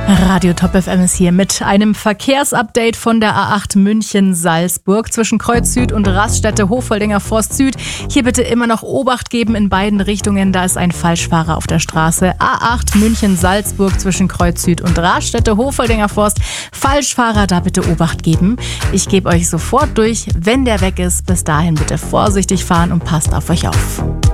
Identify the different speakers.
Speaker 1: Radio Top FM ist hier mit einem Verkehrsupdate von der A8 München-Salzburg zwischen Kreuz Süd und Raststätte-Hofoldinger Forst Süd. Hier bitte immer noch Obacht geben in beiden Richtungen, da ist ein Falschfahrer auf der Straße. A8 München-Salzburg zwischen Kreuz Süd und Raststätte-Hofoldinger Forst. Falschfahrer, da bitte Obacht geben. Ich gebe euch sofort durch, wenn der weg ist. Bis dahin bitte vorsichtig fahren und passt auf euch auf.